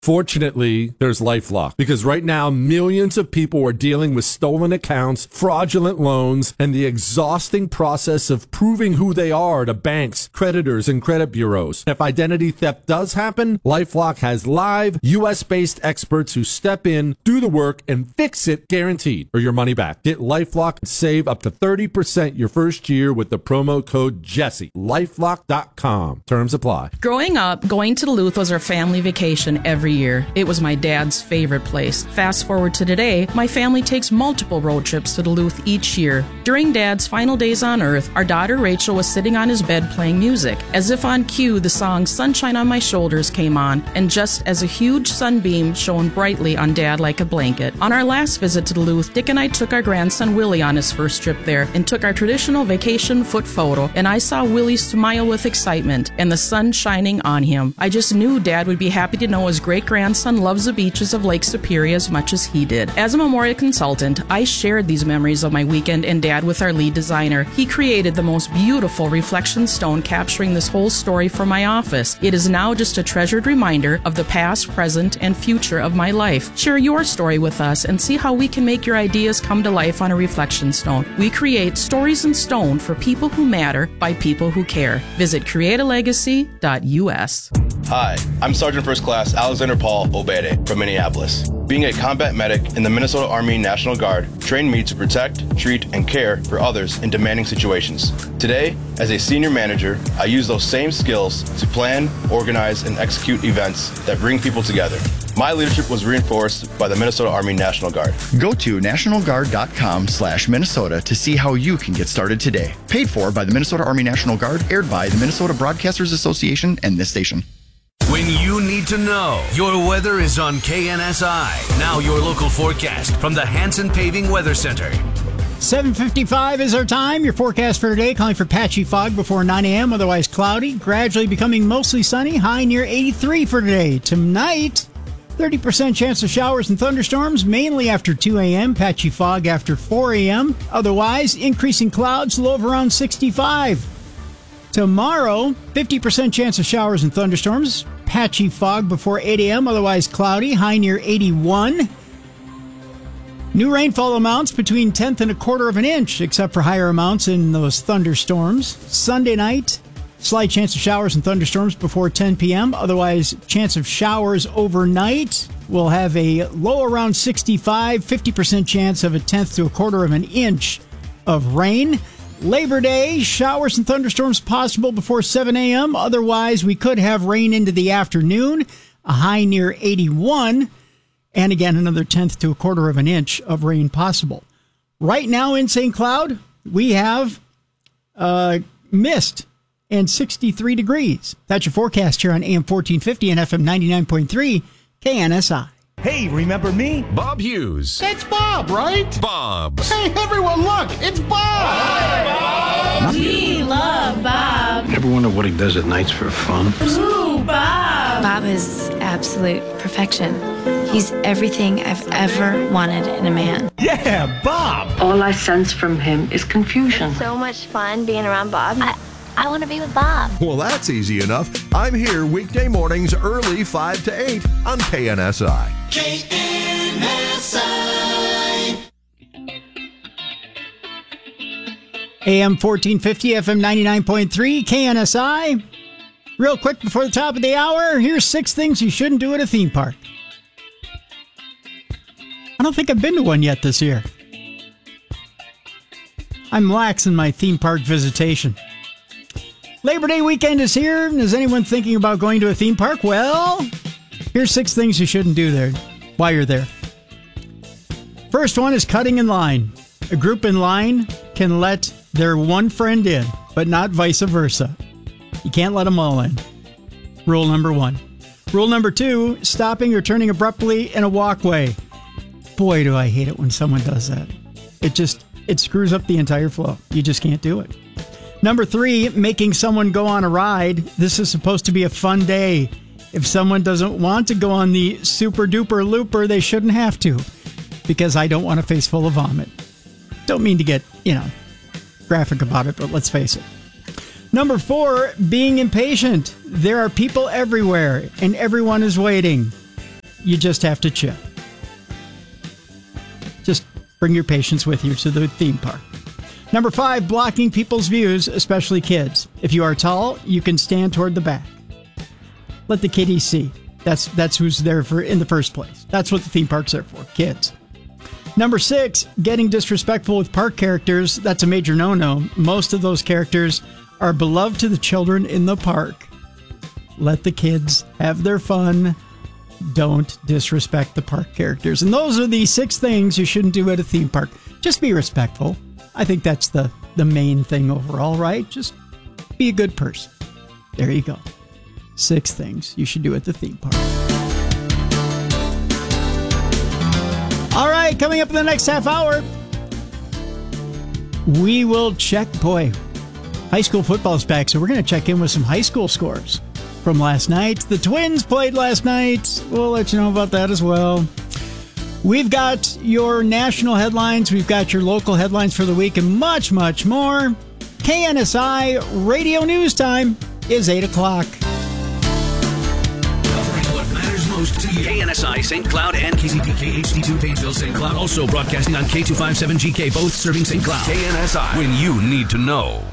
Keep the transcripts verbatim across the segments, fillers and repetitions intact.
Fortunately, there's LifeLock, because right now millions of people are dealing with stolen accounts, fraudulent loans, and the exhausting process of proving who they are to banks, creditors, and credit bureaus. If identity theft does happen, LifeLock has live U S-based experts who step in, do the work, and fix it guaranteed, or your money back. Get LifeLock and save up to thirty percent your first year with the promo code Jesse. LifeLock dot com. Terms apply. Growing up, going to Duluth was our family vacation every year. It was my dad's favorite place. Fast forward to today, my family takes multiple road trips to Duluth each year. During Dad's final days on Earth, our daughter Rachel was sitting on his bed playing music. As if on cue, the song Sunshine on My Shoulders came on, and just as a huge sunbeam shone brightly on Dad like a blanket. On our last visit to Duluth, Dick and I took our grandson Willie on his first trip there and took our traditional vacation foot photo, and I saw Willie smile with excitement and the sun shining on him. I just knew Dad would be happy to know his great-grandson loves the beaches of Lake Superior as much as he did. As a memorial consultant, I shared these memories of my weekend and Dad with our lead designer. He created the most beautiful reflection stone capturing this whole story for my office. It is now just a treasured reminder of the past, present, and future of my life. Share your story with us and see how we can make your ideas come to life on a reflection stone. We create stories in stone for people who matter by people who care. Visit create a legacy dot U S. Hi, I'm Sergeant First Class Alexander Paul Obede from Minneapolis. Being a combat medic in the Minnesota Army National Guard trained me to protect, treat, and care for others in demanding situations. Today, as a senior manager, I use those same skills to plan, organize, and execute events that bring people together. My leadership was reinforced by the Minnesota Army National Guard. Go to national guard dot com slash Minnesota to see how you can get started today. Paid for by the Minnesota Army National Guard, aired by the Minnesota Broadcasters Association and this station. When you need to know, your weather is on K N S I. Now your local forecast from the Hanson Paving Weather Center. seven fifty-five is our time. Your forecast for today, calling for patchy fog before nine a.m., otherwise cloudy, gradually becoming mostly sunny, high near eighty-three for today. Tonight, thirty percent chance of showers and thunderstorms, mainly after two a.m., patchy fog after four a.m., otherwise increasing clouds, low of around sixty-five. Tomorrow, fifty percent chance of showers and thunderstorms, patchy fog before eight a.m., otherwise cloudy, high near eighty-one. New rainfall amounts between tenth and a quarter of an inch, except for higher amounts in those thunderstorms. Sunday night, slight chance of showers and thunderstorms before ten p.m., otherwise chance of showers overnight. We'll have a low around sixty-five, fifty percent chance of a tenth to a quarter of an inch of rain. Labor Day, showers and thunderstorms possible before seven a.m. Otherwise, we could have rain into the afternoon, a high near eighty-one, and again, another tenth to a quarter of an inch of rain possible. Right now in Saint Cloud, we have uh, mist and sixty-three degrees. That's your forecast here on A M fourteen fifty and F M ninety-nine point three K N S I. Hey, remember me? Bob Hughes. It's Bob, right? Bob. Hey, everyone, look, it's Bob. Hi, Bob. We love Bob. Ever wonder what he does at nights for fun? Ooh, Bob. Bob is absolute perfection. He's everything I've ever wanted in a man. Yeah, Bob. All I sense from him is confusion. So much fun being around Bob. I- I want to be with Bob. Well, that's easy enough. I'm here weekday mornings early five to eight on K N S I. K N S I. A M fourteen fifty, F M ninety-nine point three, K N S I. Real quick before the top of the hour, here's six things you shouldn't do at a theme park. I don't think I've been to one yet this year. I'm lax in my theme park visitation. Labor Day weekend is here. Is anyone thinking about going to a theme park? Well, here's six things you shouldn't do there while you're there. First one is cutting in line. A group in line can let their one friend in, but not vice versa. You can't let them all in. Rule number one. Rule number two, stopping or turning abruptly in a walkway. Boy, do I hate it when someone does that. It just, it screws up the entire flow. You just can't do it. Number three, making someone go on a ride. This is supposed to be a fun day. If someone doesn't want to go on the super duper looper, they shouldn't have to, because I don't want a face full of vomit. Don't mean to get, you know, graphic about it, but let's face it. Number four, being impatient. There are people everywhere, and everyone is waiting. you just have to chill. Just bring your patients with you to the theme park. Number five, blocking people's views, especially kids. If you are tall, you can stand toward the back. Let the kiddies see. That's that's who's there for in the first place. That's what the theme park's there for, kids. Number six, getting disrespectful with park characters. That's a major no-no. Most of those characters are beloved to the children in the park. Let the kids have their fun. Don't disrespect the park characters. And those are the six things you shouldn't do at a theme park. Just be respectful. I think that's the, the main thing overall, right? Just be a good person. There you go. Six things you should do at the theme park. All right, coming up in the next half hour, we will check, boy, high school football's back, so we're going to check in with some high school scores from last night. The Twins played last night. We'll let you know about that as well. We've got your national headlines. We've got your local headlines for the week and much, much more. K N S I Radio News Time is eight o'clock. To you. K N S I Saint Cloud and K Z P K H D two Painesville Saint Cloud. Also broadcasting on K two fifty-seven G K, both serving Saint Cloud. K N S I, when you need to know.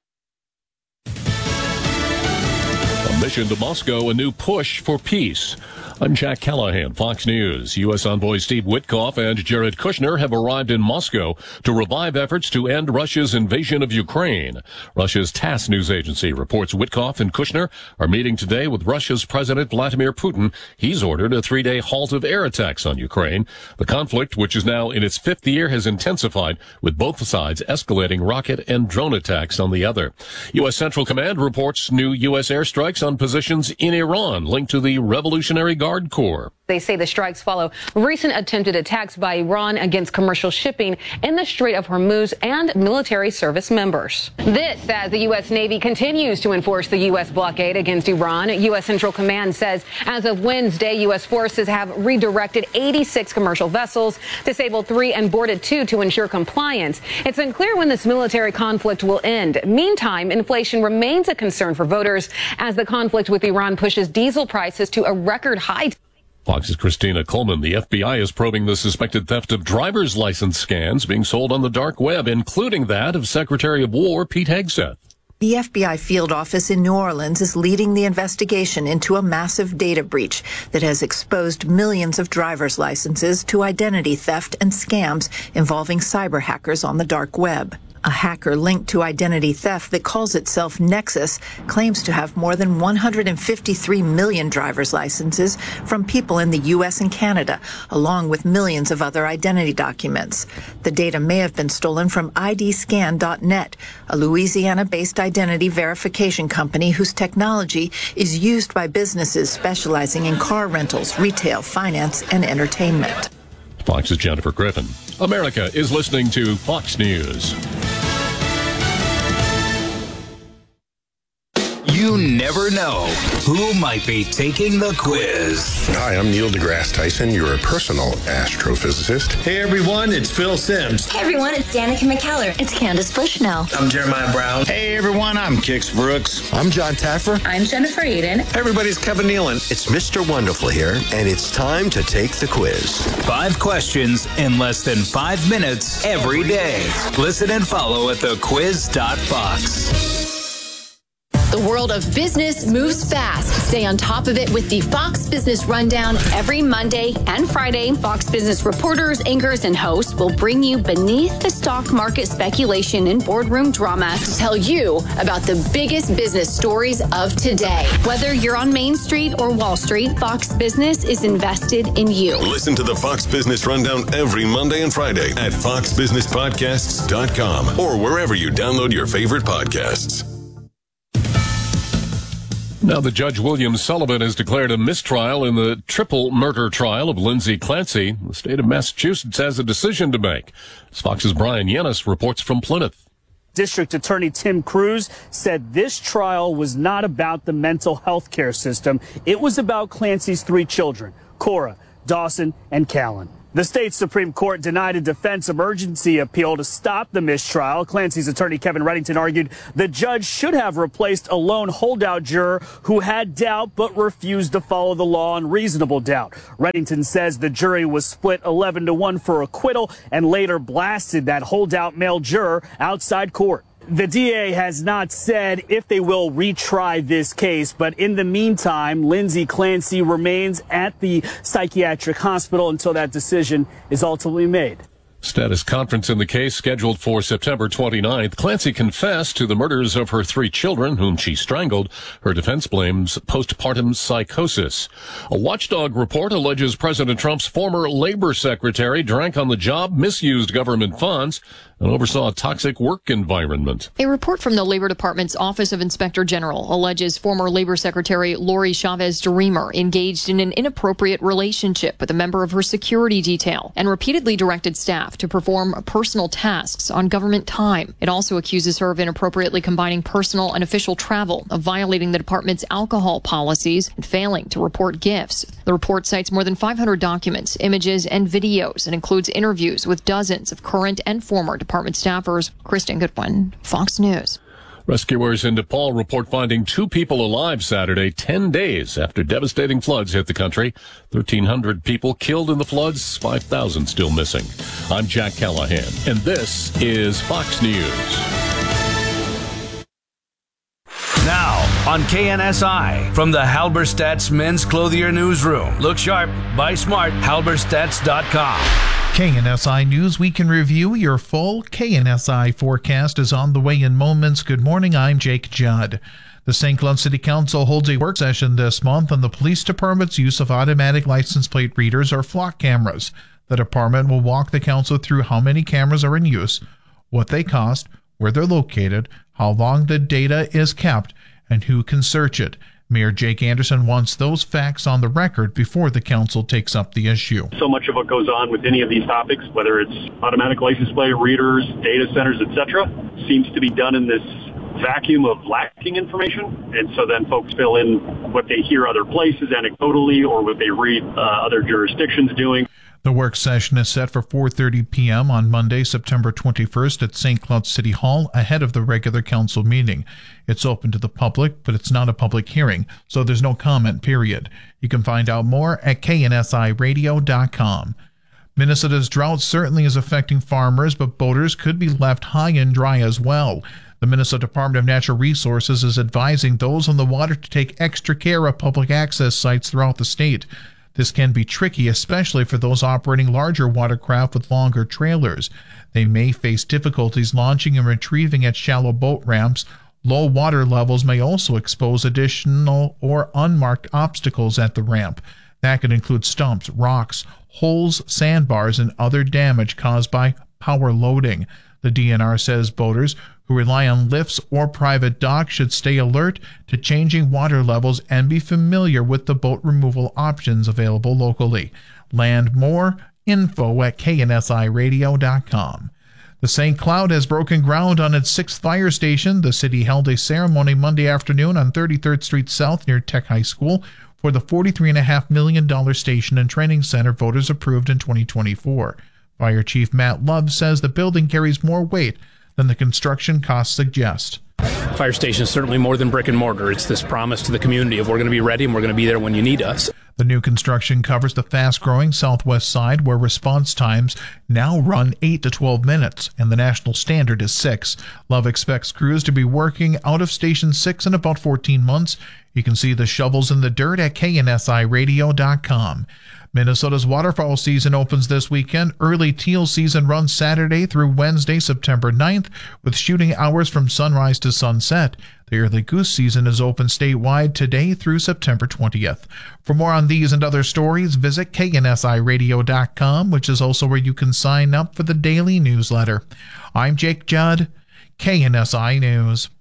A mission to Moscow, a new push for peace. I'm Jack Callahan, Fox News. U S envoy Steve Witkoff and Jared Kushner have arrived in Moscow to revive efforts to end Russia's invasion of Ukraine. Russia's TASS news agency reports Witkoff and Kushner are meeting today with Russia's President Vladimir Putin. He's ordered a three-day halt of air attacks on Ukraine. The conflict, which is now in its fifth year, has intensified, with both sides escalating rocket and drone attacks on the other. U S Central Command reports new U S airstrikes on positions in Iran linked to the Revolutionary Guard Corps. They say the strikes follow recent attempted attacks by Iran against commercial shipping in the Strait of Hormuz and military service members. This as the U S Navy continues to enforce the U S blockade against Iran. U S Central Command says as of Wednesday, U S forces have redirected eighty-six commercial vessels, disabled three and boarded two to ensure compliance. It's unclear when this military conflict will end. Meantime, inflation remains a concern for voters as the conflict with Iran pushes diesel prices to a record high. Fox's Christina Coleman. The F B I is probing the suspected theft of driver's license scans being sold on the dark web, including that of Secretary of War Pete Hegseth. The F B I field office in New Orleans is leading the investigation into a massive data breach that has exposed millions of driver's licenses to identity theft and scams involving cyber hackers on the dark web. A hacker linked to identity theft that calls itself Nexus claims to have more than one hundred fifty-three million driver's licenses from people in the U S and Canada, along with millions of other identity documents. The data may have been stolen from I D scan dot net, a Louisiana-based identity verification company whose technology is used by businesses specializing in car rentals, retail, finance, and entertainment. Fox's Jennifer Griffin. America is listening to Fox News. You never know who might be taking the quiz. Hi, I'm Neil deGrasse Tyson, your personal astrophysicist. Hey everyone, it's Phil Sims. Hey everyone, it's Danica McKellar. It's Candace Bushnell. I'm Jeremiah Brown. Hey everyone, I'm Kix Brooks. I'm John Taffer. I'm Jennifer Aiden. Hey everybody, it's Kevin Nealon. It's Mister Wonderful here, and it's time to take the quiz. Five questions in less than five minutes every day. Listen and follow at the quiz dot fox. The world of business moves fast. Stay on top of it with the Fox Business Rundown every Monday and Friday. Fox Business reporters, anchors, and hosts will bring you beneath the stock market speculation and boardroom drama to tell you about the biggest business stories of today. Whether you're on Main Street or Wall Street, Fox Business is invested in you. Listen to the Fox Business Rundown every Monday and Friday at fox business podcasts dot com or wherever you download your favorite podcasts. Now, the Judge William Sullivan has declared a mistrial in the triple murder trial of Lindsay Clancy. The state of Massachusetts has a decision to make. As Fox's Brian Yennis reports from Plymouth. District Attorney Tim Cruz said this trial was not about the mental health care system. It was about Clancy's three children, Cora, Dawson, and Callan. The state Supreme Court denied a defense emergency appeal to stop the mistrial. Clancy's attorney Kevin Reddington argued the judge should have replaced a lone holdout juror who had doubt but refused to follow the law on reasonable doubt. Reddington says the jury was split eleven to one for acquittal and later blasted that holdout male juror outside court. The D A has not said if they will retry this case, but in the meantime, Lindsay Clancy remains at the psychiatric hospital until that decision is ultimately made. Status conference in the case scheduled for September twenty-ninth. Clancy confessed to the murders of her three children, whom she strangled. Her defense blames postpartum psychosis. A watchdog report alleges President Trump's former labor secretary drank on the job, misused government funds, and oversaw a toxic work environment. A report from the Labor Department's Office of Inspector General alleges former Labor Secretary Lori Chavez-DeRemer engaged in an inappropriate relationship with a member of her security detail and repeatedly directed staff to perform personal tasks on government time. It also accuses her of inappropriately combining personal and official travel, of violating the department's alcohol policies, and failing to report gifts. The report cites more than five hundred documents, images, and videos, and includes interviews with dozens of current and former department staffers. Kristen Goodwin, Fox News. Rescuers in DePaul report finding two people alive Saturday, ten days after devastating floods hit the country. thirteen hundred people killed in the floods, five thousand still missing. I'm Jack Callahan, and this is Fox News. Now, on K N S I, from the Halberstadt's Men's Clothier Newsroom. Look sharp, buy smart, halberstadts dot com. K N S I News Week in Review. Your full K N S I forecast is on the way in moments. Good morning, I'm Jake Judd. The Saint Cloud City Council holds a work session this month on the police department's use of automatic license plate readers or flock cameras. The department will walk the council through how many cameras are in use, what they cost, where they're located, how long the data is kept, and who can search it. Mayor Jake Anderson wants those facts on the record before the council takes up the issue. So much of what goes on with any of these topics, whether it's automatic license plate readers, data centers, et cetera, seems to be done in this vacuum of lacking information. And so then folks fill in what they hear other places anecdotally or what they read uh, other jurisdictions doing. The work session is set for four thirty p.m. on Monday, September twenty-first at Saint Cloud City Hall ahead of the regular council meeting. It's open to the public, but it's not a public hearing, so there's no comment period. You can find out more at K N S I radio dot com. Minnesota's drought certainly is affecting farmers, but boaters could be left high and dry as well. The Minnesota Department of Natural Resources is advising those on the water to take extra care of public access sites throughout the state. This can be tricky, especially for those operating larger watercraft with longer trailers. They may face difficulties launching and retrieving at shallow boat ramps. Low water levels may also expose additional or unmarked obstacles at the ramp. That could include stumps, rocks, holes, sandbars, and other damage caused by power loading. The D N R says boaters who rely on lifts or private docks should stay alert to changing water levels and be familiar with the boat removal options available locally. Land more info at K N S I radio dot com. The Saint Cloud has broken ground on its sixth fire station. The city held a ceremony Monday afternoon on thirty-third Street South near Tech High School for the forty-three point five million dollars station and training center voters approved in twenty twenty-four. Fire Chief Matt Love says the building carries more weight than the construction costs suggest. Fire station is certainly more than brick and mortar. It's this promise to the community of we're going to be ready and we're going to be there when you need us. The new construction covers the fast-growing southwest side where response times now run eight to twelve minutes, and the national standard is six. Love expects crews to be working out of Station six in about fourteen months. You can see the shovels in the dirt at K N S I radio dot com. Minnesota's waterfowl season opens this weekend. Early teal season runs Saturday through Wednesday, September ninth, with shooting hours from sunrise to sunset. The early goose season is open statewide today through September twentieth. For more on these and other stories, visit K N S I radio dot com, which is also where you can sign up for the daily newsletter. I'm Jake Judd, K N S I News.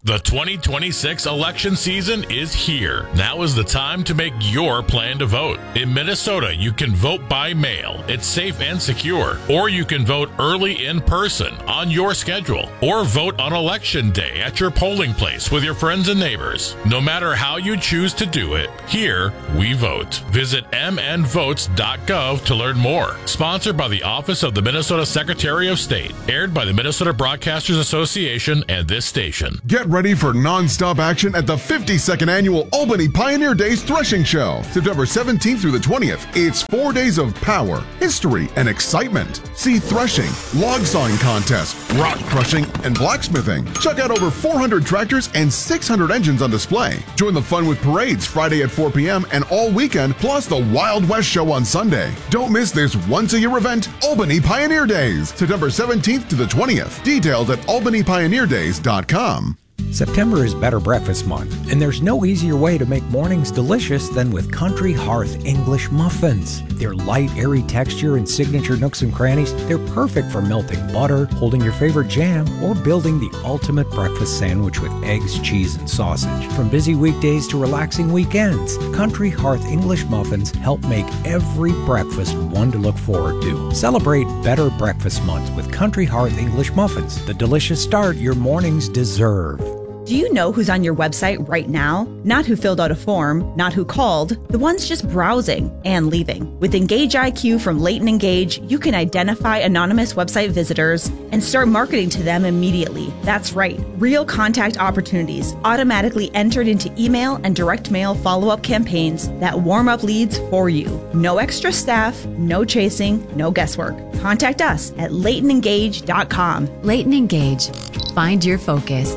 The twenty twenty-six election season is here. Now is the time to make your plan to vote. In Minnesota, you can vote by mail. It's safe and secure. Or you can vote early in person on your schedule. Or vote on election day at your polling place with your friends and neighbors. No matter how you choose to do it, here we vote. Visit m n votes dot gov to learn more. Sponsored by the Office of the Minnesota Secretary of State. Aired by the Minnesota Broadcasters Association and this station. Get ready for non-stop action at the fifty-second Annual Albany Pioneer Days Threshing Show. September seventeenth through the twentieth. It's four days of power, history, and excitement. See threshing, log sawing contests, rock crushing, and blacksmithing. Check out over four hundred tractors and six hundred engines on display. Join the fun with parades Friday at four p.m. and all weekend, plus the Wild West Show on Sunday. Don't miss this once-a-year event, Albany Pioneer Days, September seventeenth to the twentieth. Details at albany pioneer days dot com. September is Better Breakfast Month, and there's no easier way to make mornings delicious than with Country Hearth English Muffins. Their light, airy texture and signature nooks and crannies, they're perfect for melting butter, holding your favorite jam, or building the ultimate breakfast sandwich with eggs, cheese, and sausage. From busy weekdays to relaxing weekends, Country Hearth English Muffins help make every breakfast one to look forward to. Celebrate Better Breakfast Month with Country Hearth English Muffins, the delicious start your mornings deserve. Do you know who's on your website right now? Not who filled out a form, not who called, the ones just browsing and leaving. With Engage I Q from Leighton Engage, you can identify anonymous website visitors and start marketing to them immediately. That's right, real contact opportunities automatically entered into email and direct mail follow-up campaigns that warm up leads for you. No extra staff, no chasing, no guesswork. Contact us at leighton engage dot com. Leighton Engage. Find your focus.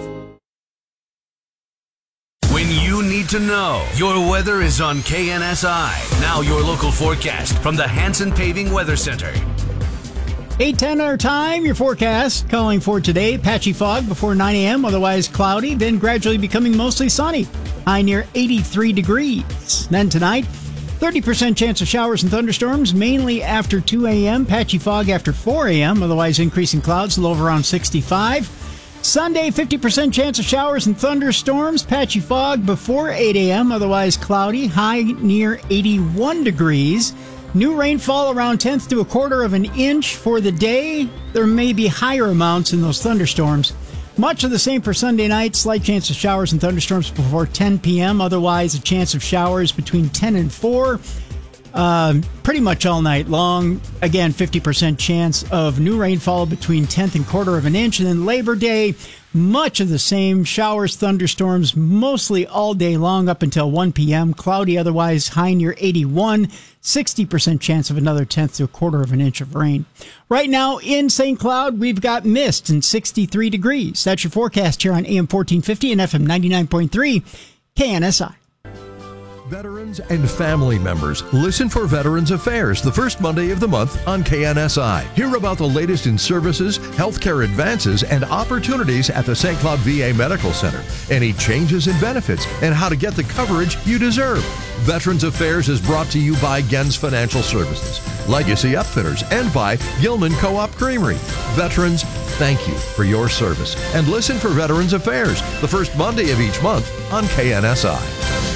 When you need to know, your weather is on K N S I. Now your local forecast from the Hanson Paving Weather Center. eight ten our time, your forecast calling for today. Patchy fog before nine a.m., otherwise cloudy, then gradually becoming mostly sunny. High near eighty-three degrees. Then tonight, thirty percent chance of showers and thunderstorms, mainly after two a.m. Patchy fog after four a.m., otherwise increasing clouds, low of around sixty-five. Sunday, fifty percent chance of showers and thunderstorms, patchy fog before eight a.m., otherwise cloudy, high near eighty-one degrees. New rainfall around tenth to a quarter of an inch for the day. There may be higher amounts in those thunderstorms. Much of the same for Sunday night, slight chance of showers and thunderstorms before ten p.m., otherwise a chance of showers between ten and four. Uh, pretty much all night long. Again, fifty percent chance of new rainfall between tenth and quarter of an inch. And then Labor Day, much of the same. Showers, thunderstorms, mostly all day long up until one p.m. Cloudy, otherwise high near eighty-one. sixty percent chance of another tenth to a quarter of an inch of rain. Right now in Saint Cloud, we've got mist and sixty-three degrees. That's your forecast here on A M fourteen fifty and F M ninety-nine point three K N S I. Veterans and family members, listen for Veterans Affairs the first Monday of the month on K N S I. Hear about the latest in services, healthcare advances, and opportunities at the Saint Cloud V A Medical Center. Any changes in benefits and how to get the coverage you deserve. Veterans Affairs is brought to you by Gens Financial Services, Legacy Upfitters, and by Gilman Co-op Creamery. Veterans, thank you for your service. And listen for Veterans Affairs the first Monday of each month on K N S I.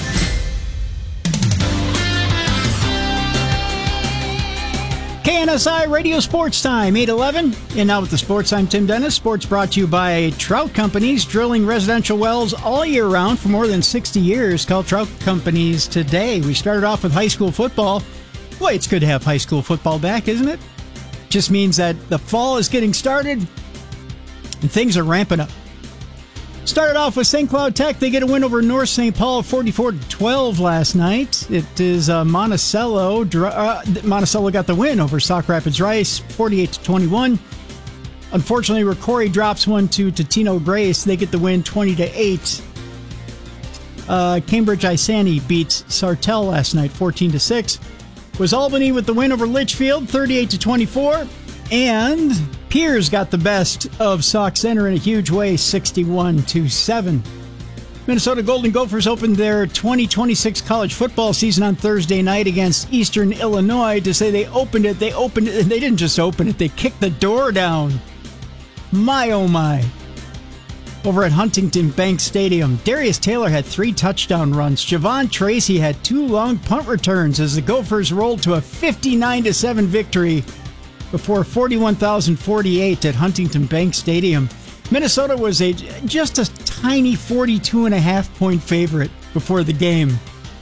K N S I Radio Sports Time, eight eleven. And now with the sports, I'm Tim Dennis. Sports brought to you by Trout Companies, drilling residential wells all year round for more than sixty years. Call Trout Companies today. We started off with high school football. Boy, it's good to have high school football back, isn't it? Just means that the fall is getting started and things are ramping up. Started off with Saint Cloud Tech. They get a win over North Saint Paul, forty-four to twelve last night. It is uh, Monticello. Uh, Monticello got the win over Sauk Rapids Rice, forty-eight to twenty-one. Unfortunately, Rocori drops one to Totino Grace. They get the win, twenty to eight. Uh, Cambridge Isani beats Sartell last night, fourteen to six. Was Albany with the win over Litchfield, thirty-eight to twenty-four. And Piers got the best of Sauk Center in a huge way, sixty-one to seven. Minnesota Golden Gophers opened their twenty twenty-six college football season on Thursday night against Eastern Illinois. To say they opened it, they opened it, and they didn't just open it, they kicked the door down. My, oh my. over at Huntington Bank Stadium. Darius Taylor had three touchdown runs. Javon Tracy had two long punt returns as the Gophers rolled to a fifty-nine to seven victory before forty-one thousand forty-eight at Huntington Bank Stadium. Minnesota was a just a tiny forty-two and a half point favorite before the game.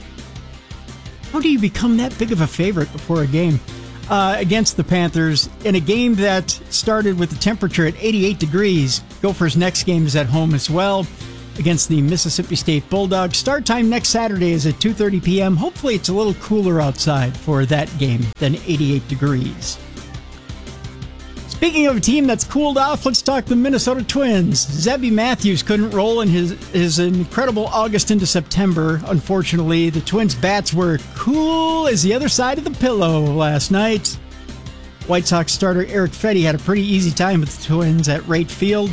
How do you become that big of a favorite before a game? Uh, against the Panthers in a game that started with the temperature at eighty-eight degrees. Gophers' next game is at home as well against the Mississippi State Bulldogs. Start time next Saturday is at two thirty p.m. Hopefully it's a little cooler outside for that game than eighty-eight degrees. Speaking of a team that's cooled off, let's talk the Minnesota Twins. Zebby Matthews couldn't roll in his, his incredible August into September. Unfortunately, the Twins' bats were cool as the other side of the pillow last night. White Sox starter Eric Fedde had a pretty easy time with the Twins at Wright Field.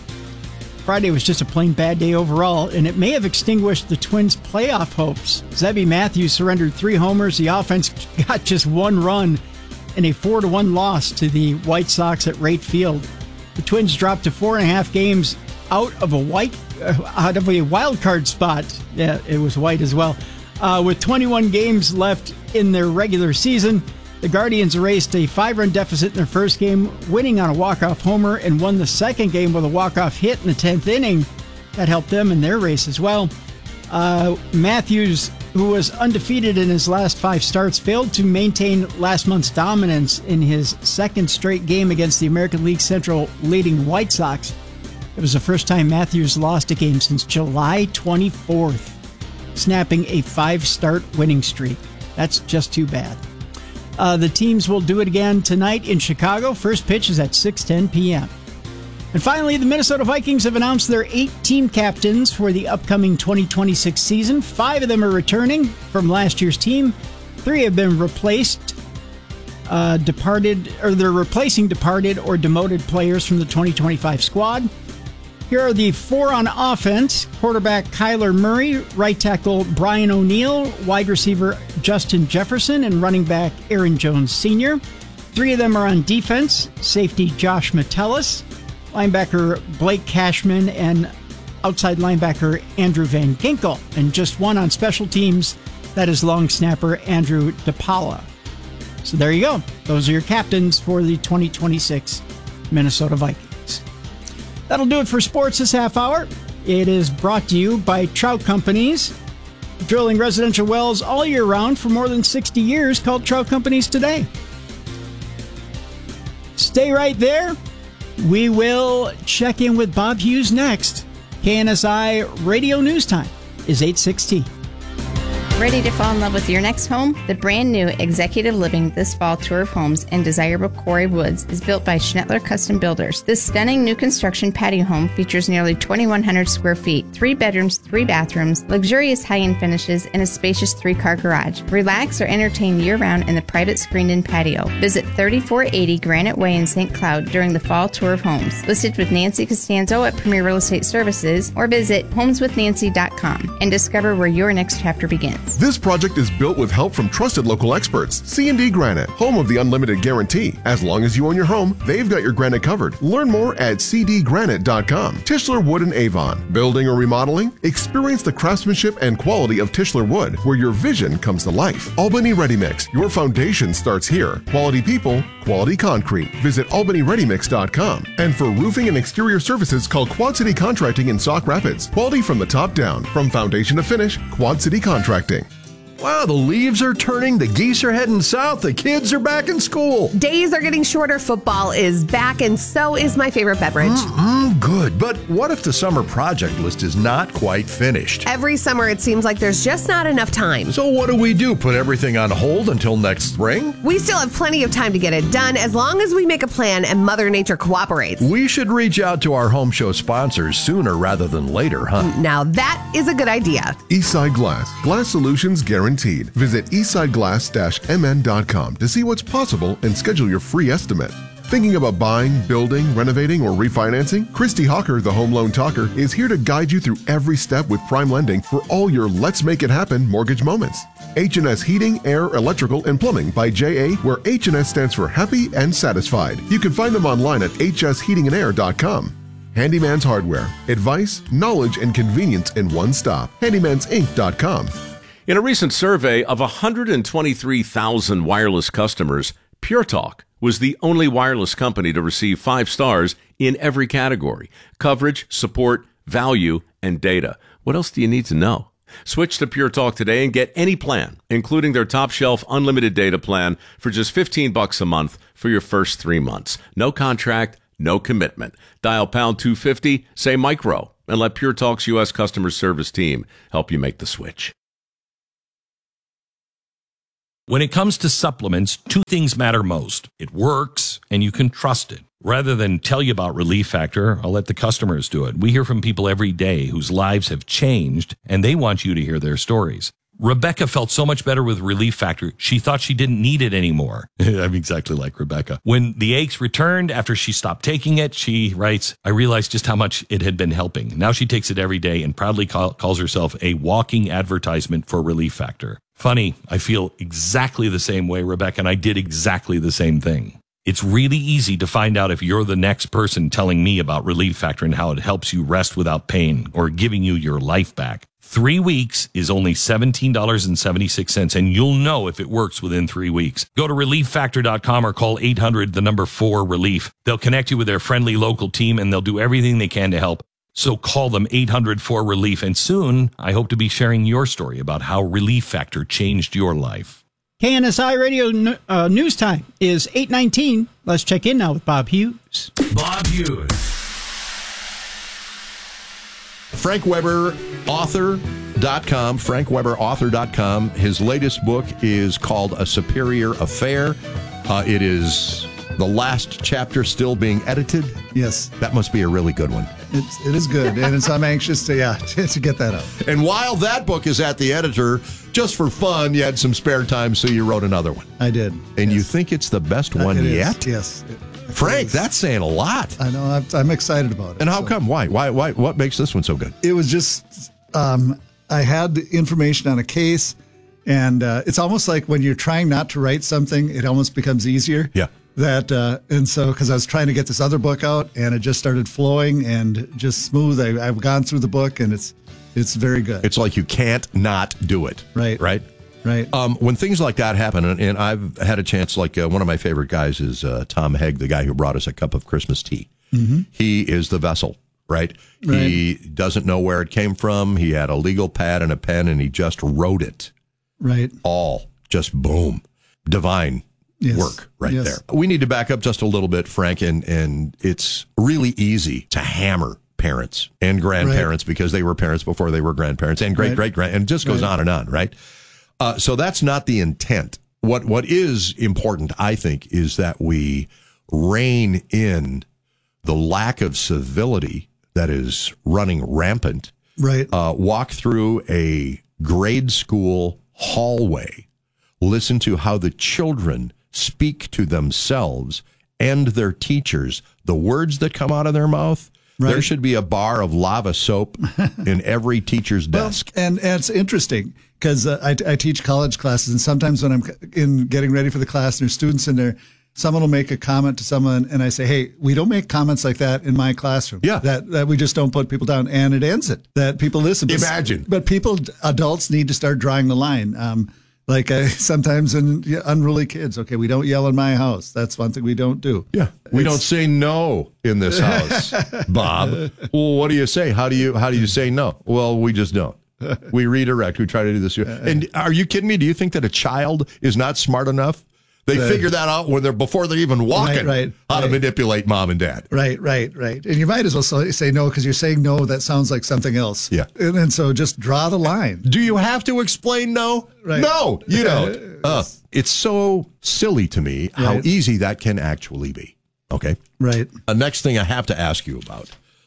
Friday was just a plain bad day overall, and it may have extinguished the Twins' playoff hopes. Zebby Matthews surrendered three homers. The offense got just one run in a four to one loss to the White Sox at Wright Field. The Twins dropped to four and a half games out of a white, uh, out of a wild card spot. Yeah, it was white as well. Uh, with twenty-one games left in their regular season, the Guardians erased a five-run deficit in their first game, winning on a walk-off homer, and won the second game with a walk-off hit in the tenth inning. That helped them in their race as well. Uh, Matthews, who was undefeated in his last five starts, failed to maintain last month's dominance in his second straight game against the American League Central leading White Sox. It was the first time Matthews lost a game since July twenty-fourth, snapping a five-start winning streak. That's just too bad. Uh, the teams will do it again tonight in Chicago. First pitch is at six ten p.m. And finally, the Minnesota Vikings have announced their eight team captains for the upcoming twenty twenty-six season. Five of them are returning from last year's team. Three have been replaced, uh, departed, or they're replacing departed or demoted players from the twenty twenty-five squad. Here are the four on offense: quarterback Kyler Murray, right tackle Brian O'Neill, wide receiver Justin Jefferson, and running back Aaron Jones Senior Three of them are on defense: safety Josh Metellus, linebacker Blake Cashman, and outside linebacker Andrew Van Ginkel. And just one on special teams, that is long snapper Andrew DePaula. So there you go. Those are your captains for the twenty twenty-six Minnesota Vikings. That'll do it for sports this half hour. It is brought to you by Trout Companies, drilling residential wells all year round for more than sixty years, called Trout Companies today. Stay right there. We will check in with Bob Hughes next. K N S I Radio News Time is eight sixteen. Ready to fall in love with your next home? The brand new Executive Living This Fall Tour of Homes in desirable Quarry Woods is built by Schnettler Custom Builders. This stunning new construction patio home features nearly twenty-one hundred square feet, three bedrooms, three bathrooms, luxurious high-end finishes, and a spacious three-car garage. Relax or entertain year-round in the private screened-in patio. Visit thirty-four eighty Granite Way in Saint Cloud during the Fall Tour of Homes. Listed with Nancy Costanzo at Premier Real Estate Services, or visit homes with nancy dot com and discover where your next chapter begins. This project is built with help from trusted local experts. C and D Granite, home of the unlimited guarantee. As long as you own your home, they've got your granite covered. Learn more at c d granite dot com. Tischler Wood and Avon. Building or remodeling? Experience the craftsmanship and quality of Tischler Wood, where your vision comes to life. Albany Ready Mix. Your foundation starts here. Quality people, quality concrete. Visit albany ready mix dot com. And for roofing and exterior services, call Quad City Contracting in Sauk Rapids. Quality from the top down. From foundation to finish, Quad City Contracting. Wow, the leaves are turning, the geese are heading south, the kids are back in school. Days are getting shorter, football is back, and so is my favorite beverage. Mm-mm, good, but what if the summer project list is not quite finished? Every summer it seems like there's just not enough time. So what do we do, put everything on hold until next spring? We still have plenty of time to get it done as long as we make a plan and Mother Nature cooperates. We should reach out to our home show sponsors sooner rather than later, huh? Now that is a good idea. Eastside Glass. Glass solutions guaranteed. Visit eastside glass dash m n dot com to see what's possible and schedule your free estimate. Thinking about buying, building, renovating, or refinancing? Christy Hawker, the Home Loan Talker, is here to guide you through every step with Prime Lending for all your Let's Make It Happen mortgage moments. H and S Heating, Air, Electrical, and Plumbing by J A, where H and S stands for Happy and Satisfied. You can find them online at h s heating and air dot com. Handyman's Hardware. Advice, knowledge, and convenience in one stop. handymans inc dot com. In a recent survey of one hundred twenty-three thousand wireless customers, Pure Talk was the only wireless company to receive five stars in every category: coverage, support, value, and data. What else do you need to know? Switch to Pure Talk today and get any plan, including their top shelf unlimited data plan, for just fifteen bucks a month for your first three months. No contract, no commitment. Dial pound two fifty, say micro, and let Pure Talk's U S customer service team help you make the switch. When it comes to supplements, two things matter most. It works, and you can trust it. Rather than tell you about Relief Factor, I'll let the customers do it. We hear from people every day whose lives have changed, and they want you to hear their stories. Rebecca felt so much better with Relief Factor, she thought she didn't need it anymore. I'm exactly like Rebecca. When the aches returned after she stopped taking it, she writes, I realized just how much it had been helping. Now she takes it every day and proudly call, calls herself a walking advertisement for Relief Factor. Funny, I feel exactly the same way, Rebecca, and I did exactly the same thing. It's really easy to find out if you're the next person telling me about Relief Factor and how it helps you rest without pain or giving you your life back. Three weeks is only seventeen dollars and seventy-six cents, and you'll know if it works within three weeks. Go to relief factor dot com or call eight hundred, the number four, relief. They'll connect you with their friendly local team, and they'll do everything they can to help. So call them eight hundred four relief, and soon I hope to be sharing your story about how Relief Factor changed your life. K N S I Radio uh, News Time is eight nineteen. Let's check in now with Bob Hughes. Bob Hughes. Frank Weber Author dot com, frank weber author dot com. His latest book is called A Superior Affair. Uh, it is the last chapter still being edited. Yes. That must be a really good one. It's, it is good, and it's, I'm anxious to, yeah, to, to get that out. And while that book is at the editor, just for fun, you had some spare time, so you wrote another one. I did. And yes. You think it's the best one uh, it yet? Is. Yes. It, Frank, that's saying a lot. I know. I'm, I'm excited about it. And how so. come? Why? Why? Why? What makes this one so good? It was just, um, I had the information on a case, and uh, it's almost like when you're trying not to write something, it almost becomes easier. Yeah. That uh, and so because I was trying to get this other book out, and it just started flowing and just smooth. I, I've gone through the book, and it's it's very good. It's like you can't not do it. Right. Right. Right. Um, when things like that happen, and, and I've had a chance, like uh, one of my favorite guys is uh, Tom Hegg, the guy who brought us a cup of Christmas tea. Mm-hmm. He is the vessel, right? right? He doesn't know where it came from. He had a legal pad and a pen, and he just wrote it. Right. All just boom. Divine yes. work right yes. there. We need to back up just a little bit, Frank, and, and it's really easy to hammer parents and grandparents right. because they were parents before they were grandparents and great, right. great, grand, and it just goes right. on and on, right? Uh, so that's not the intent. What What is important, I think, is that we rein in the lack of civility that is running rampant. Right. Uh, walk through a grade school hallway. Listen to how the children speak to themselves and their teachers. The words that come out of their mouth. Right. There should be a bar of lava soap in every teacher's desk. Well, and, and it's interesting because uh, I, I teach college classes, and sometimes when I'm in getting ready for the class and there's students in there, someone will make a comment to someone, and I say, hey, we don't make comments like that in my classroom. Yeah. That, that we just don't put people down, and it ends it. That people listen. Imagine. But people, adults need to start drawing the line. Um, Like uh, sometimes in yeah, unruly kids, okay, we don't yell in my house. That's one thing we don't do. Yeah, we it's, don't say no in this house, Bob. Well, what do you say? How do you how do you say no? Well, we just don't. We redirect. We try to do this. And are you kidding me? Do you think that a child is not smart enough? They right. figure that out when they're before they're even walking. Right, right, how right. to manipulate mom and dad. Right, right, right. And you might as well say no because you're saying no. That sounds like something else. Yeah. And, and so just draw the line. Do you have to explain no? Right. No, you don't. Uh, it's so silly to me how Right. easy that can actually be. Okay. Right. Uh, next thing I have to ask you about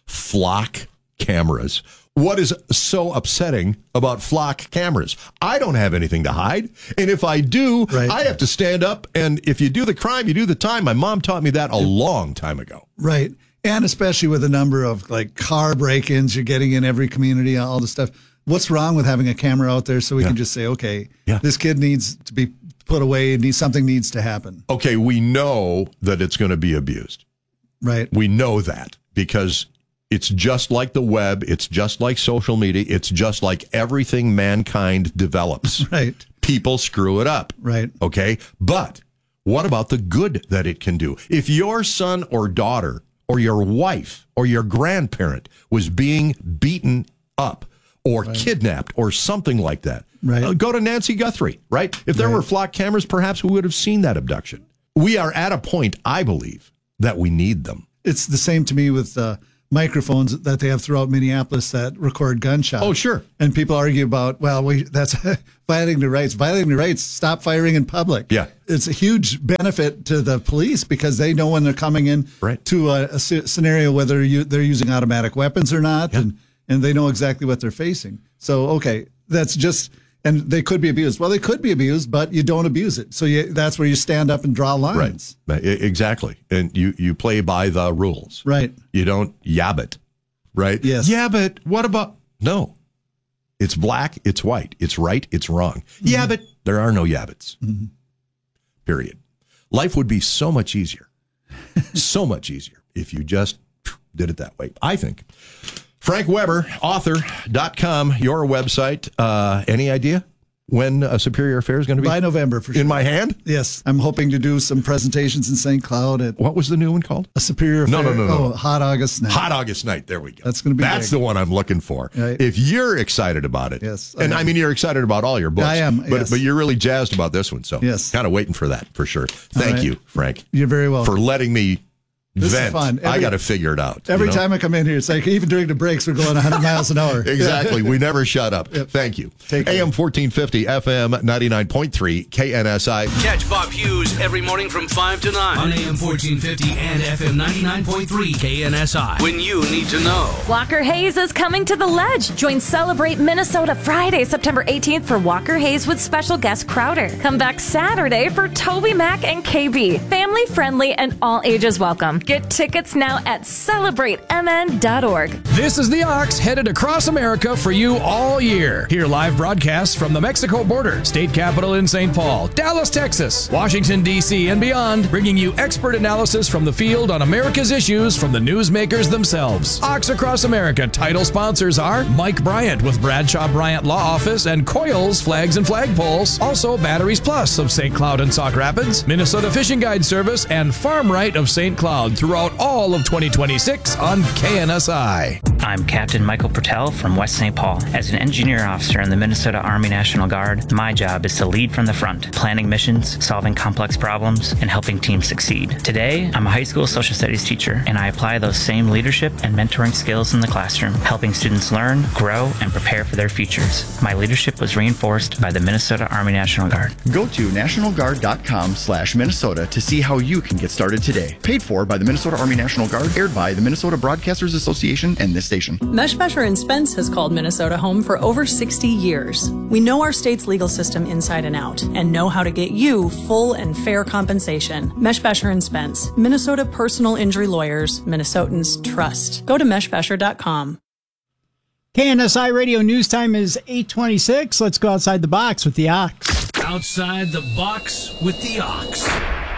flock cameras. What is so upsetting about flock cameras? I don't have anything to hide. And if I do, Right. I have to stand up. And if you do the crime, you do the time. My mom taught me that a long time ago. Right. And especially with the number of like car break-ins you're getting in every community, all the stuff. What's wrong with having a camera out there so we Yeah. can just say, okay, Yeah. this kid needs to be put away, needs something needs to happen. Okay, we know that it's going to be abused. Right. We know that because It's just like the web. It's just like social media. It's just like everything mankind develops. Right. People screw it up. Right. Okay. But what about the good that it can do? If your son or daughter or your wife or your grandparent was being beaten up or right. kidnapped or something like that, right. uh, go to Nancy Guthrie, right? If there right. were flock cameras, perhaps we would have seen that abduction. We are at a point, I believe, that we need them. It's the same to me with uh, microphones that they have throughout Minneapolis that record gunshots. Oh, sure. And people argue about, well, we, that's violating the rights. Violating the rights, stop firing in public. Yeah. It's a huge benefit to the police because they know when they're coming in right. to a, a scenario whether you, they're using automatic weapons or not, yeah. and, and they know exactly what they're facing. So, okay, that's just, and they could be abused. Well, they could be abused, but you don't abuse it. So you, that's where you stand up and draw lines. Right, exactly. And you, you play by the rules. Right. You don't yab it, right? Yes. Yeah, but what about, no. It's black, it's white, it's right, it's wrong. Mm-hmm. Yeah, but there are no yabbits. Mm-hmm. Period. Life would be so much easier, so much easier if you just did it that way, I think. Frank Weber, author dot com, your website. Uh, any idea when uh, Superior Affair is going to be? By November, for sure. In my hand? Yes. I'm hoping to do some presentations in Saint Cloud. At what was the new one called? A Superior Affair. No, no, no, no. Oh, Hot August Night. Hot August Night. There we go. That's going to be That's big. the one I'm looking for. Right. If you're excited about it. Yes. And I, I mean, you're excited about all your books. I am, But, yes. but you're really jazzed about this one. So yes. kind of waiting for that, for sure. Thank right. you, Frank. You're very welcome. For letting me This vent. is fun. Every, I got to figure it out. Every you know? time I come in here, it's like even during the breaks, we're going one hundred miles an hour. Exactly. We never shut up. Yep. Thank you. Take A M fourteen fifty, F M ninety-nine point three, K N S I. Catch Bob Hughes every morning from five to nine on A M fourteen fifty and F M ninety-nine point three K N S I. When you need to know. Walker Hayes is coming to the Ledge. Join Celebrate Minnesota Friday, September eighteenth for Walker Hayes with special guest Crowder. Come back Saturday for Toby Mac and K B. Family friendly and all ages welcome. Get tickets now at celebrate m n dot org. This is the Ox headed across America for you all year. Hear live broadcasts from the Mexico border, state capital in Saint Paul, Dallas, Texas, Washington, D C, and beyond, bringing you expert analysis from the field on America's issues from the newsmakers themselves. Ox Across America title sponsors are Mike Bryant with Bradshaw Bryant Law Office and Coils Flags and Flagpoles. Also Batteries Plus of Saint Cloud and Sauk Rapids, Minnesota Fishing Guide Service, and Farm Right of Saint Cloud throughout all of twenty twenty-six on K N S I. I'm Captain Michael Pertel from West Saint Paul. As an engineer officer in the Minnesota Army National Guard, my job is to lead from the front, planning missions, solving complex problems, and helping teams succeed. Today, I'm a high school social studies teacher, and I apply those same leadership and mentoring skills in the classroom, helping students learn, grow, and prepare for their futures. My leadership was reinforced by the Minnesota Army National Guard. Go to national guard dot com slash Minnesota to see how you can get started today. Paid for by the Minnesota Army National Guard, aired by the Minnesota Broadcasters Association and this station. Meshbesher and Spence has called Minnesota home for over sixty years. We know our state's legal system inside and out and know how to get you full and fair compensation. Meshbesher and Spence, Minnesota personal injury lawyers, Minnesotans trust. Go to meshbesher dot com. K N S I Radio News Time is eight twenty-six. Let's go outside the box with the Ox. Outside the box with the Ox.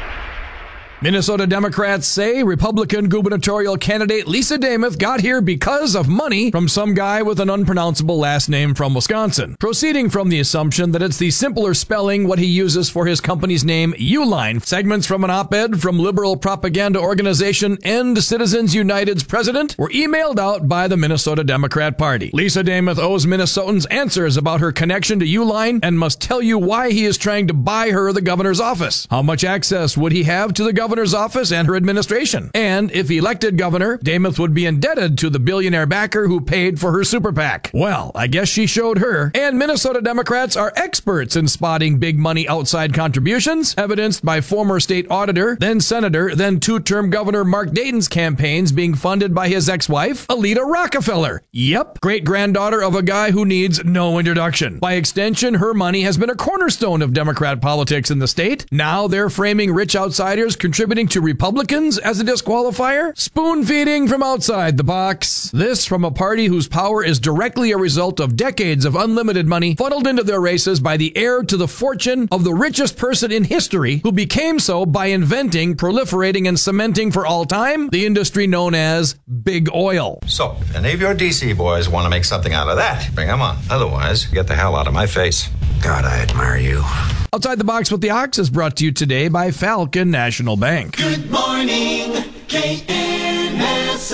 Minnesota Democrats say Republican gubernatorial candidate Lisa Demuth got here because of money from some guy with an unpronounceable last name from Wisconsin. Proceeding from the assumption that it's the simpler spelling what he uses for his company's name, Uline. Segments from an op-ed from liberal propaganda organization End Citizens United's president were emailed out by the Minnesota Democrat Party. Lisa Demuth owes Minnesotans answers about her connection to Uline and must tell you why he is trying to buy her the governor's office. How much access would he have to the governor's governor's office and her administration? And if elected governor, Demuth would be indebted to the billionaire backer who paid for her super PAC. Well, I guess she showed her. And Minnesota Democrats are experts in spotting big money outside contributions, evidenced by former state auditor, then senator, then two-term governor Mark Dayton's campaigns being funded by his ex-wife, Alita Rockefeller. Yep, great-granddaughter of a guy who needs no introduction. By extension, her money has been a cornerstone of Democrat politics in the state. Now they're framing rich outsiders contributing contributing to Republicans as a disqualifier? Spoon feeding from outside the box. This from a party whose power is directly a result of decades of unlimited money funneled into their races by the heir to the fortune of the richest person in history, who became so by inventing, proliferating, and cementing for all time the industry known as big oil. So, if any of your D C boys want to make something out of that, bring them on. Otherwise, get the hell out of my face. God, I admire you. Outside the Box with the Ox is brought to you today by Falcon National Bank. Good morning, K N S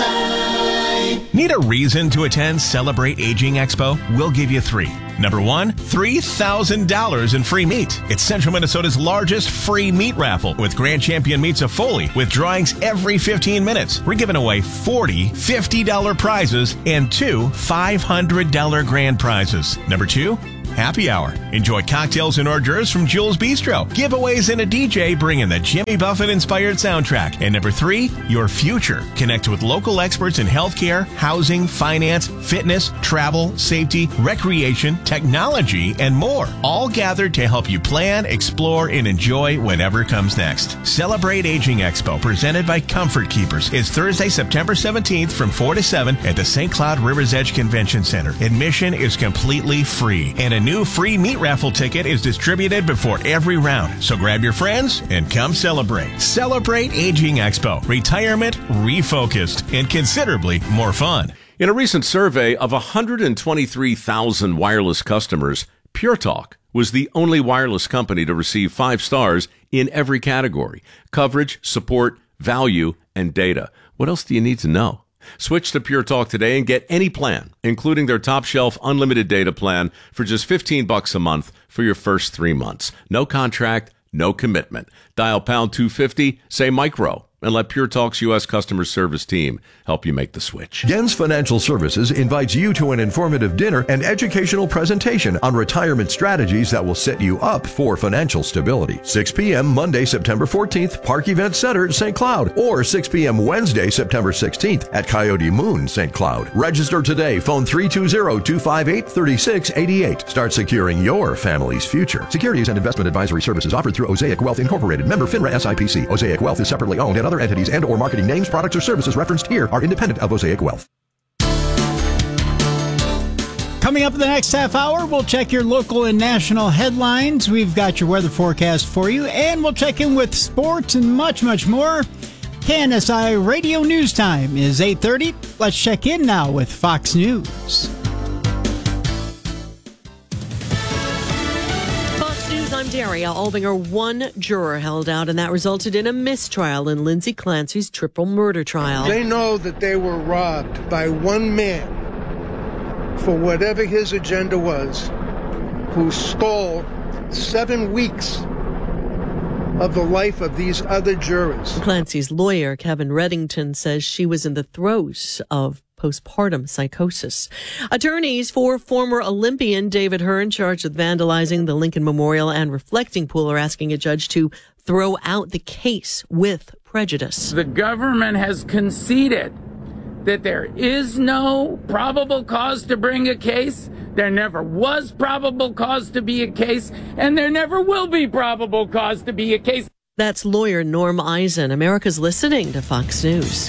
I. Need a reason to attend Celebrate Aging Expo? We'll give you three. Number one, three thousand dollars in free meat. It's Central Minnesota's largest free meat raffle with Grand Champion Meats of Foley with drawings every fifteen minutes. We're giving away forty fifty dollar prizes and two five hundred dollar grand prizes. Number two, happy hour. Enjoy cocktails and hors d'oeuvres from Jules Bistro. Giveaways and a D J bringing the Jimmy Buffett-inspired soundtrack. And number three, your future. Connect with local experts in healthcare, housing, finance, fitness, travel, safety, recreation, technology, and more. All gathered to help you plan, explore, and enjoy whatever comes next. Celebrate Aging Expo, presented by Comfort Keepers. It's Thursday, September seventeenth from four to seven at the Saint Cloud River's Edge Convention Center. Admission is completely free, and a new free meat raffle ticket is distributed before every round. So grab your friends and come celebrate. Celebrate Aging Expo. Retirement refocused and considerably more fun. In a recent survey of one hundred twenty-three thousand wireless customers, Pure Talk was the only wireless company to receive five stars in every category: coverage, support, value, and data. What else do you need to know? Switch to Pure Talk today and get any plan, including their top shelf unlimited data plan, for just fifteen bucks a month for your first three months. No contract, no commitment. Dial pound two fifty, say micro, and let Pure Talk's U S customer service team help you make the switch. Gens Financial Services invites you to an informative dinner and educational presentation on retirement strategies that will set you up for financial stability. six p.m. Monday, September fourteenth, Park Event Center, Saint Cloud, or six p.m. Wednesday, September sixteenth at Coyote Moon, Saint Cloud. Register today. Phone three two zero, two five eight, three six eight eight. Start securing your family's future. Securities and investment advisory services offered through Osaic Wealth Incorporated. Member FINRA S I P C. Osaic Wealth is separately owned, and other entities and or marketing names, products, or services referenced here are independent of Osaic Wealth. Coming up in the next half hour, we'll check your local and national headlines. We've got your weather forecast for you, and we'll check in with sports and much, much more. K N S I Radio News Time is eight thirty. Let's check in now with Fox News. I'm Daria Albinger. One juror held out, and that resulted in a mistrial in Lindsay Clancy's triple murder trial. They know that they were robbed by one man for whatever his agenda was, who stole seven weeks of the life of these other jurors. Clancy's lawyer, Kevin Reddington, says she was in the throes of postpartum psychosis. Attorneys for former Olympian David Hearn, charged with vandalizing the Lincoln Memorial and reflecting pool, are asking a judge to throw out the case with prejudice. The government has conceded that there is no probable cause to bring a case. There never was probable cause to be a case, and there never will be probable cause to be a case. That's lawyer Norm Eisen. America's listening to Fox News.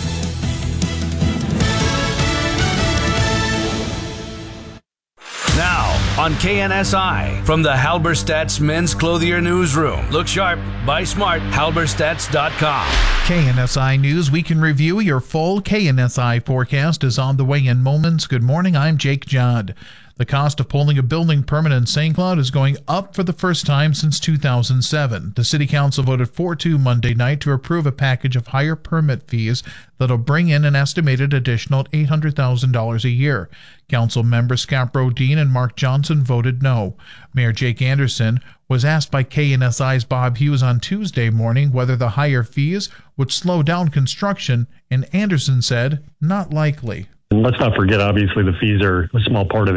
Now on K N S I, from the Halberstadt's Men's Clothier Newsroom. Look sharp, buy smart, halberstadts dot com. K N S I News, we can review your full K N S I forecast is on the way in moments. Good morning, I'm Jake Judd. The cost of pulling a building permit in Saint Cloud is going up for the first time since two thousand seven. The City Council voted four two Monday night to approve a package of higher permit fees that'll bring in an estimated additional eight hundred thousand dollars a year. Council members Scott Brodeen and Mark Johnson voted no. Mayor Jake Anderson was asked by K N S I's Bob Hughes on Tuesday morning whether the higher fees would slow down construction, and Anderson said, not likely. And let's not forget, obviously, the fees are a small part of any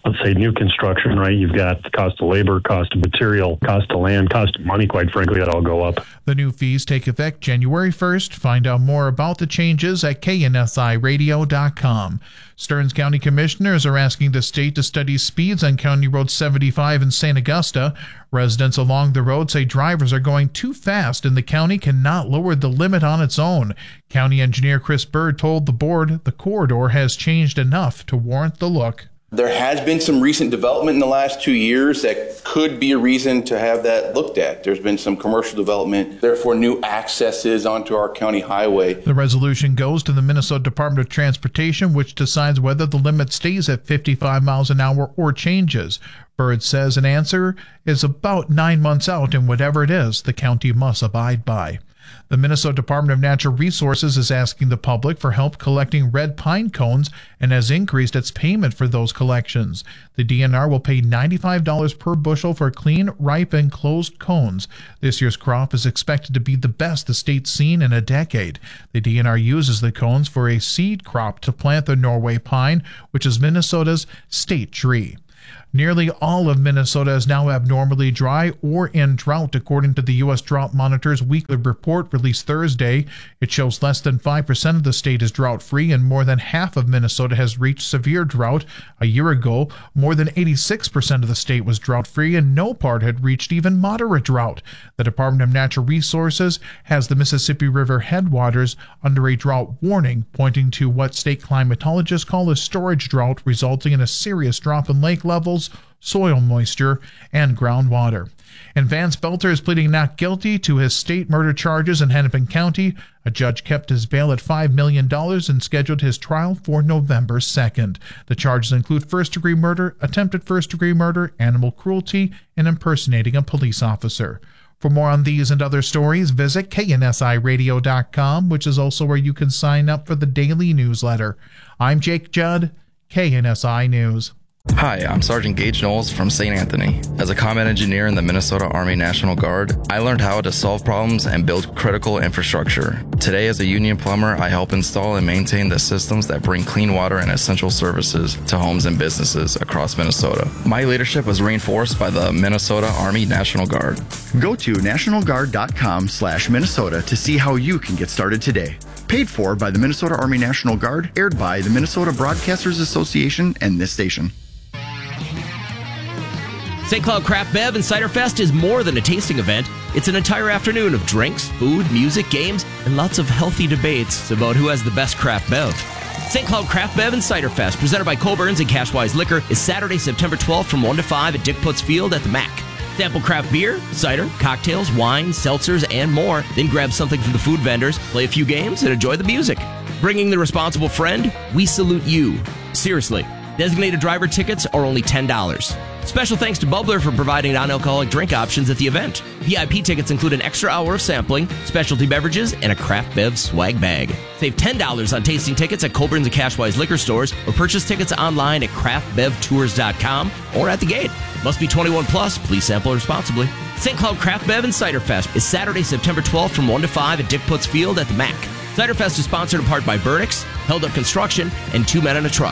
let's say, new construction, right? You've got the cost of labor, cost of material, cost of land, cost of money, quite frankly, that all go up. The new fees take effect January first. Find out more about the changes at K N S I radio dot com. Stearns County Commissioners are asking the state to study speeds on County Road seventy-five in Saint Augusta. Residents along the road say drivers are going too fast and the county cannot lower the limit on its own. County Engineer Chris Bird told the board the corridor has changed enough to warrant the look. There has been some recent development in the last two years that could be a reason to have that looked at. There's been some commercial development, therefore new accesses onto our county highway. The resolution goes to the Minnesota Department of Transportation, which decides whether the limit stays at fifty-five miles an hour or changes. Bird says an answer is about nine months out, and whatever it is, the county must abide by. The Minnesota Department of Natural Resources is asking the public for help collecting red pine cones and has increased its payment for those collections. The D N R will pay ninety-five dollars per bushel for clean, ripe, and closed cones. This year's crop is expected to be the best the state's seen in a decade. The D N R uses the cones for a seed crop to plant the Norway pine, which is Minnesota's state tree. Nearly all of Minnesota is now abnormally dry or in drought, according to the U S Drought Monitor's weekly report released Thursday. It shows less than five percent of the state is drought-free, and more than half of Minnesota has reached severe drought. A year ago, more than eighty-six percent of the state was drought-free, and no part had reached even moderate drought. The Department of Natural Resources has the Mississippi River headwaters under a drought warning, pointing to what state climatologists call a storage drought, resulting in a serious drop in lake levels, soil moisture, and groundwater. And Vance Belter is pleading not guilty to his state murder charges in Hennepin County. A judge kept his bail at five million dollars and scheduled his trial for November second. The charges include first-degree murder, attempted first-degree murder, animal cruelty, and impersonating a police officer. For more on these and other stories, visit K N S I radio dot com, which is also where you can sign up for the daily newsletter. I'm Jake Judd, K N S I News. Hi, I'm Sergeant Gage Knowles from Saint Anthony. As a combat engineer in the Minnesota Army National Guard, I learned how to solve problems and build critical infrastructure. Today, as a union plumber, I help install and maintain the systems that bring clean water and essential services to homes and businesses across Minnesota. My leadership was reinforced by the Minnesota Army National Guard. Go to national guard dot com slash Minnesota to see how you can get started today. Paid for by the Minnesota Army National Guard, aired by the Minnesota Broadcasters Association and this station. Saint Cloud Craft Bev and Cider Fest is more than a tasting event. It's an entire afternoon of drinks, food, music, games, and lots of healthy debates about who has the best craft bev. Saint Cloud Craft Bev and Cider Fest, presented by Coborn's and Cashwise Liquor, is Saturday, September twelfth from one to five at Dick Putz Field at the M A C. Sample craft beer, cider, cocktails, wine, seltzers, and more. Then grab something from the food vendors, play a few games, and enjoy the music. Bringing the responsible friend, we salute you. Seriously. Designated driver tickets are only ten dollars. Special thanks to Bubbler for providing non-alcoholic drink options at the event. V I P tickets include an extra hour of sampling, specialty beverages, and a craft bev swag bag. Save ten dollars on tasting tickets at Colburn's and Cashwise liquor stores, or purchase tickets online at craft bev tours dot com or at the gate. Must be twenty-one plus. Please sample responsibly. Saint Cloud Craft Bev and Cider Fest is Saturday, September twelfth from one to five at Dick Putz Field at the M A C. Cider Fest is sponsored in part by Burnix, Held Up Construction, and Two Men in a Truck.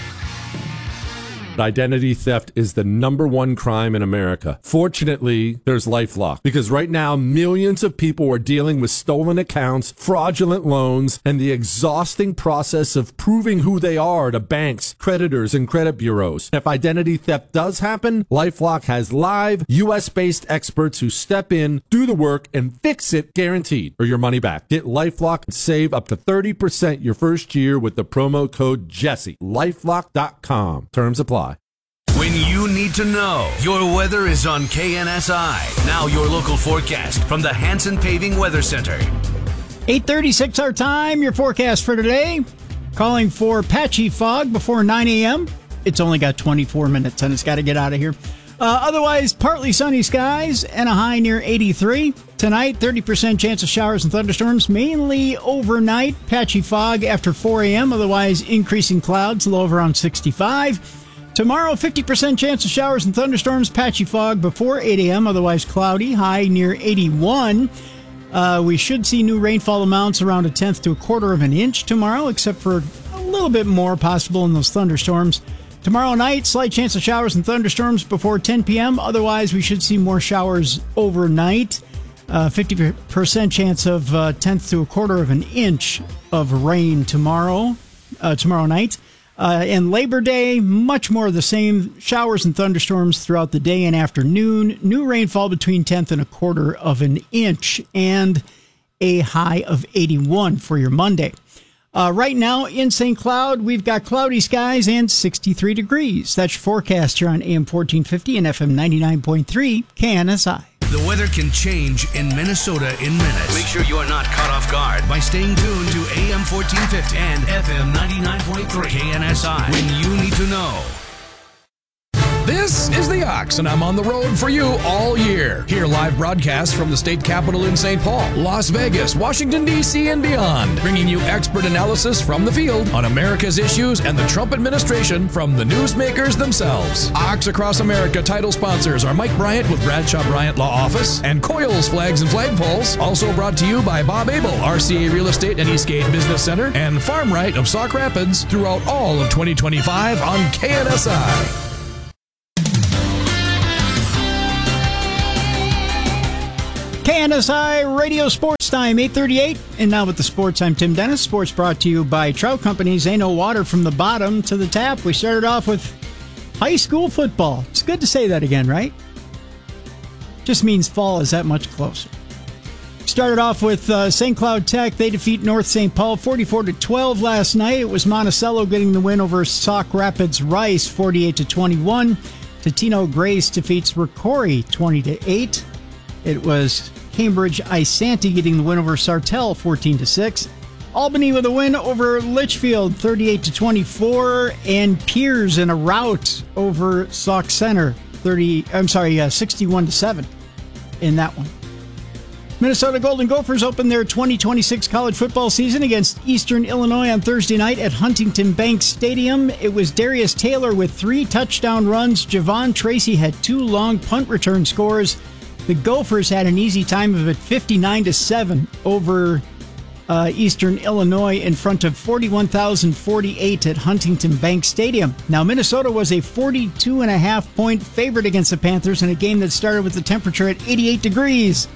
Identity theft is the number one crime in America. Fortunately, there's LifeLock, because right now millions of people are dealing with stolen accounts, fraudulent loans, and the exhausting process of proving who they are to banks, creditors, and credit bureaus. If identity theft does happen, LifeLock has live U S-based experts who step in, do the work, and fix it guaranteed, or your money back. Get LifeLock and save up to thirty percent your first year with the promo code Jesse. LifeLock dot com. Terms apply. When you need to know, your weather is on K N S I. Now your local forecast from the Hanson Paving Weather Center. eight thirty-six our time. Your forecast for today. Calling for patchy fog before nine a.m. It's only got twenty-four minutes and it's got to get out of here. Uh, otherwise, partly sunny skies and a high near eighty-three. Tonight, thirty percent chance of showers and thunderstorms, mainly overnight. Patchy fog after four a.m. Otherwise, increasing clouds, low of around sixty-five. Tomorrow, fifty percent chance of showers and thunderstorms, patchy fog before eight a.m., otherwise cloudy, high near eighty-one. Uh, we should see new rainfall amounts around a tenth to a quarter of an inch tomorrow, except for a little bit more possible in those thunderstorms. Tomorrow night, slight chance of showers and thunderstorms before ten p.m. Otherwise, we should see more showers overnight. Uh, fifty percent chance of uh, tenth to a quarter of an inch of rain tomorrow, uh, tomorrow night. Uh, and Labor Day, much more of the same. Showers and thunderstorms throughout the day and afternoon. New rainfall between tenth and a quarter of an inch. And a high of eighty-one for your Monday. Uh, right now in Saint Cloud, we've got cloudy skies and sixty-three degrees. That's your forecast here on A M fourteen fifty and F M ninety-nine point three K N S I. The weather can change in Minnesota in minutes. Make sure you are not caught off guard by staying tuned to A M fourteen fifty and F M ninety-nine point three K N S I when you need to know. This is The Ox, and I'm on the road for you all year. Hear live broadcasts from the state capitol in Saint Paul, Las Vegas, Washington, D C, and beyond, bringing you expert analysis from the field on America's issues and the Trump administration from the newsmakers themselves. Ox Across America title sponsors are Mike Bryant with Bradshaw Bryant Law Office and Coyle's Flags and Flagpoles, also brought to you by Bob Abel, R C A Real Estate and Eastgate Business Center, and Farm Right of Sauk Rapids throughout all of twenty twenty-five on K N S I. K N S I Radio Sports Time, eight thirty-eight. And now with the sports, I'm Tim Dennis. Sports brought to you by Trout Companies. Ain't no water from the bottom to the tap. We started off with high school football. It's good to say that again, right? Just means fall is that much closer. Started off with uh, Saint Cloud Tech. They defeat North Saint Paul forty-four to twelve last night. It was Monticello getting the win over Sauk Rapids Rice forty-eight to twenty-one. Totino Grace defeats Ricori twenty to eight. It was Cambridge Isanti getting the win over Sartell fourteen to six. Albany with a win over Litchfield thirty-eight to twenty-four, and Piers in a rout over Sauk Center thirty I'm sorry, uh, sixty-one to seven in that one. Minnesota Golden Gophers opened their twenty twenty-six college football season against Eastern Illinois on Thursday night at Huntington Bank Stadium. It was Darius Taylor with three touchdown runs. Javon Tracy had two long punt return scores. The Gophers had an easy time of it, fifty-nine to seven over uh, Eastern Illinois in front of forty-one thousand forty-eight at Huntington Bank Stadium. Now, Minnesota was a forty-two and a half point favorite against the Panthers in a game that started with the temperature at eighty-eight degrees.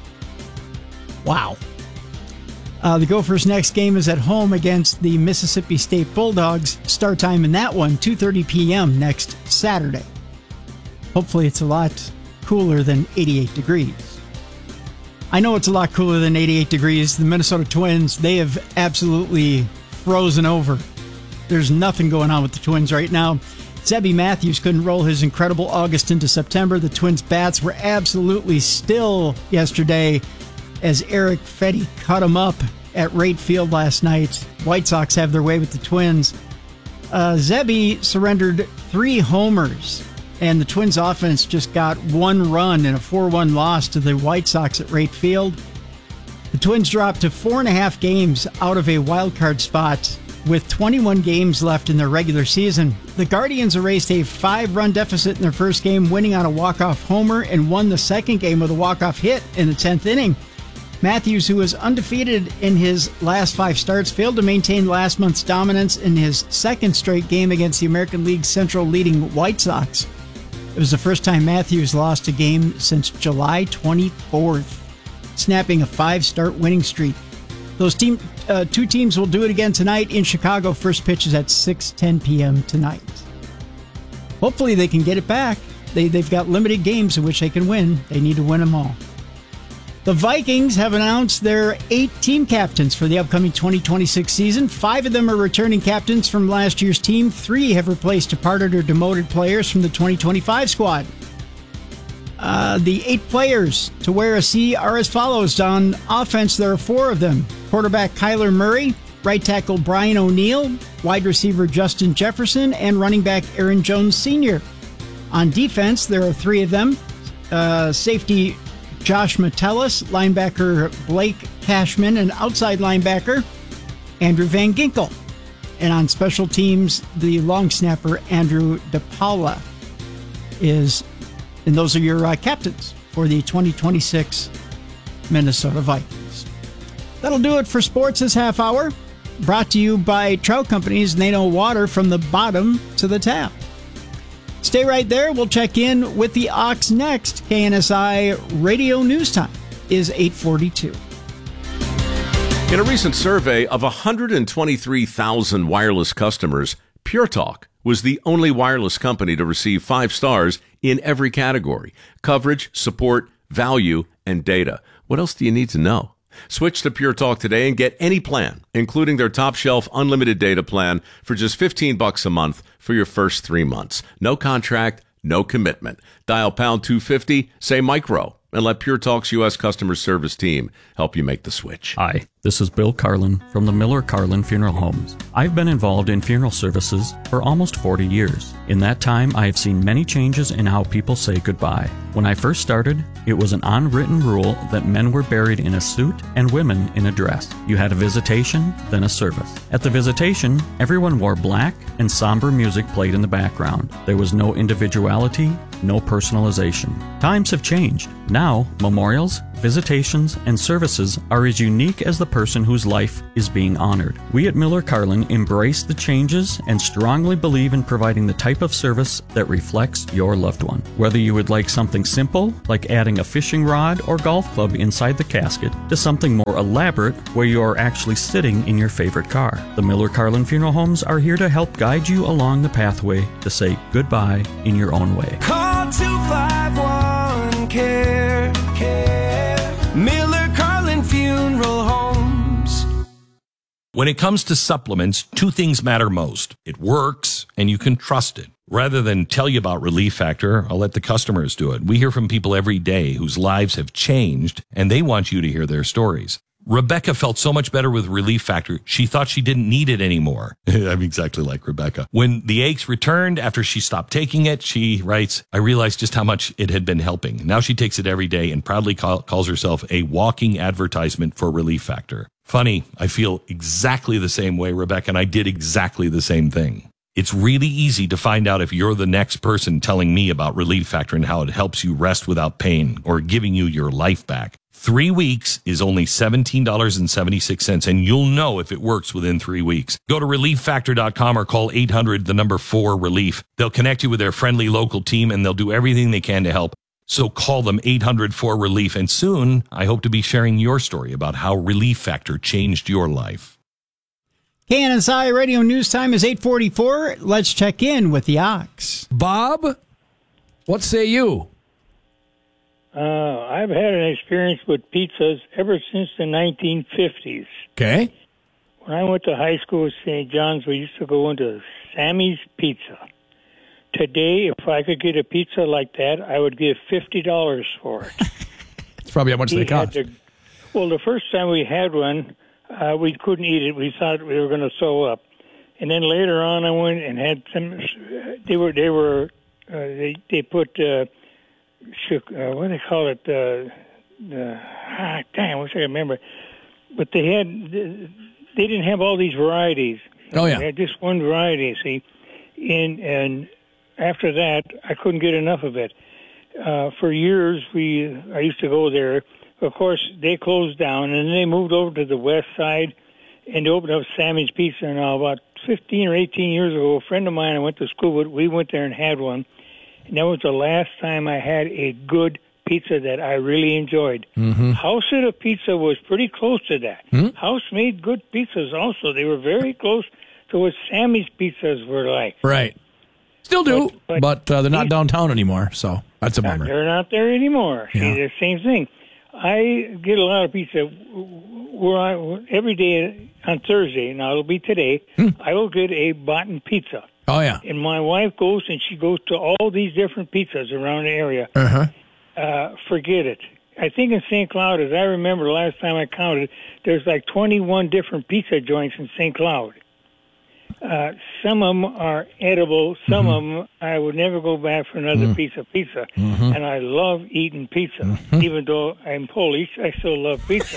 Wow. Uh, the Gophers' next game is at home against the Mississippi State Bulldogs. Start time in that one, two thirty p.m. next Saturday. Hopefully it's a lot cooler than eighty-eight degrees. I know it's a lot cooler than eighty-eight degrees. The Minnesota Twins, they have absolutely frozen over. There's nothing going on with the Twins right now. Zebby Matthews couldn't roll his incredible August into September. The Twins' bats were absolutely still yesterday as Eric Fetty cut him up at Rate Field last night. White Sox have their way with the Twins. Uh, Zebby surrendered three homers, and the Twins offense just got one run in a four one loss to the White Sox at Rate Field. The Twins dropped to four and a half games out of a wild card spot with twenty-one games left in their regular season. The Guardians erased a five-run deficit in their first game, winning on a walk-off homer, and won the second game with a walk-off hit in the tenth inning. Matthews, who was undefeated in his last five starts, failed to maintain last month's dominance in his second straight game against the American League Central leading White Sox. It was the first time Matthews lost a game since July twenty-fourth, snapping a five-start winning streak. Those team, uh, two teams will do it again tonight in Chicago. First pitch is at six ten p.m. tonight. Hopefully they can get it back. They, they've got limited games in which they can win. They need to win them all. The Vikings have announced their eight team captains for the upcoming twenty twenty-six season. Five of them are returning captains from last year's team. Three have replaced departed or demoted players from the twenty twenty-five squad. Uh, the eight players to wear a C are as follows. On offense, there are four of them. Quarterback Kyler Murray, right tackle Brian O'Neill, wide receiver Justin Jefferson, and running back Aaron Jones Senior On defense, there are three of them. Uh, safety Josh Metellus, linebacker Blake Cashman, and outside linebacker Andrew Van Ginkel. And on special teams, the long snapper Andrew DePaula is, and those are your uh, captains for the twenty twenty-six Minnesota Vikings. That'll do it for sports this half hour. Brought to you by Trout Companies. They know water from the bottom to the tap. Stay right there. We'll check in with the Ox next. K N S I Radio News Time is eight forty-two. In a recent survey of one hundred twenty-three thousand wireless customers, Pure Talk was the only wireless company to receive five stars in every category: coverage, support, value, and data. What else do you need to know? Switch to Pure Talk today and get any plan, including their top shelf unlimited data plan, for just fifteen bucks a month for your first three months. No contract, no commitment. Dial pound two fifty, say micro, and let Pure Talk's U S customer service team help you make the switch. Hi, this is Bill Carlin from the Miller Carlin Funeral Homes. I've been involved in funeral services for almost forty years. In that time, I have seen many changes in how people say goodbye. When I first started, it was an unwritten rule that men were buried in a suit and women in a dress. You had a visitation, then a service. At the visitation, everyone wore black and somber music played in the background. There was no individuality, no personalization. Times have changed. Now, memorials, visitations, and services are as unique as the person whose life is being honored. We at Miller Carlin embrace the changes and strongly believe in providing the type of service that reflects your loved one. Whether you would like something simple, like adding a fishing rod or golf club inside the casket, to something more elaborate, where you are actually sitting in your favorite car, the Miller Carlin Funeral Homes are here to help guide you along the pathway to say goodbye in your own way. Call two five one, care, care. Miller Carlin Funeral Homes. When it comes to supplements, two things matter most. It works, and you can trust it. Rather than tell you about Relief Factor, I'll let the customers do it. We hear from people every day whose lives have changed, and they want you to hear their stories. Rebecca felt so much better with Relief Factor, she thought she didn't need it anymore. I'm exactly like Rebecca. When the aches returned after she stopped taking it, she writes, I realized just how much it had been helping. Now she takes it every day and proudly call, calls herself a walking advertisement for Relief Factor. Funny, I feel exactly the same way, Rebecca, and I did exactly the same thing. It's really easy to find out if you're the next person telling me about Relief Factor and how it helps you rest without pain or giving you your life back. Three weeks is only seventeen dollars and seventy-six cents, and you'll know if it works within three weeks. Go to relief factor dot com or call eight hundred, the number four, relief. They'll connect you with their friendly local team, and they'll do everything they can to help. So call them eight hundred, four, relief, and soon I hope to be sharing your story about how Relief Factor changed your life. K N S I Radio News Time is eight forty-four. Let's check in with the Ox. Bob, what say you? Uh, I've had an experience with pizzas ever since the nineteen fifties. Okay. When I went to high school at Saint John's, we used to go into Sammy's Pizza. Today, if I could get a pizza like that, I would give fifty dollars for it. That's probably how much He they cost. had to- well, the first time we had one, uh, we couldn't eat it. We thought we were going to sew up. And then later on, I went and had some. They were they were uh, they they put. Uh, Shook, uh, what do they call it? Uh, uh, ah, damn, I wish I could remember. But they had, they didn't have all these varieties. Oh yeah, they had just one variety. See, and and after that, I couldn't get enough of it. Uh, for years, we I used to go there. Of course, they closed down, and then they moved over to the west side, and they opened up Sammy's Pizza. Now, about fifteen or eighteen years ago, a friend of mine I went to school with, we went there and had one. And that was the last time I had a good pizza that I really enjoyed. Mm-hmm. House at a Pizza was pretty close to that. Mm-hmm. House made good pizzas also. They were very close to what Sammy's pizzas were like. Right. Still do, But, but, uh, they're not downtown anymore, so that's a bummer. They're not there anymore. Yeah. See, the same thing. I get a lot of pizza where I, every day on Thursday, now it'll be today, Hmm. I will get a Botten pizza. Oh, yeah. And my wife goes and she goes to all these different pizzas around the area. Uh-huh. Uh, forget it. I think in Saint Cloud, as I remember the last time I counted, there's like twenty-one different pizza joints in Saint Cloud. Uh, some of them are edible. Some Mm-hmm. of them, I would never go back for another Mm. piece of pizza. Mhm. And I love eating pizza. Mm-hmm. Even though I'm Polish, I still love pizza.